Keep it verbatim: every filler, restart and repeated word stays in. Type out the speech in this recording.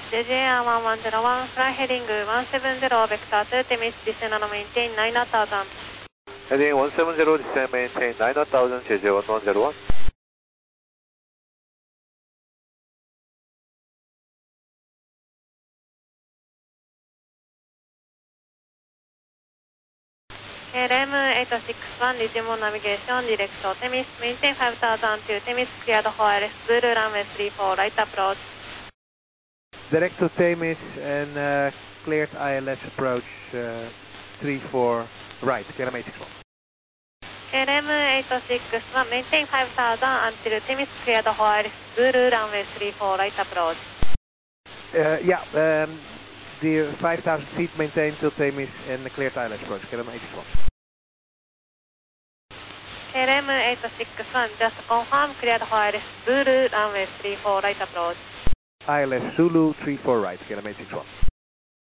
ジェイジェイエアワンワンゼロワン、フライヘディングワンセブンゼロ、ベクターツー、テミス、ディセナノメインテインナインタウザン。 Heading one seven zero, descend maintain nine thousand, J J one one zero one. L M eight six one, Digimon Navigation, Direct Temis, maintain five thousand two, Temis, cleared for I L S, Zulu, runway three four, right approach. Direct to Temis and uh, cleared I L S approach uh, three four, right, K L M eight six one. L M eight six one, maintain five thousand until Temis, cleared for I L S, Zulu, runway three four, right approach. Uh, yeah, um, the five thousand feet maintained till Temis and the cleared I L S approach, K L M eight six one. L M eight six one, just confirm, cleared for I L S, Zulu, runway three four, right approach. I L S Zulu three four right, K L M eight six one.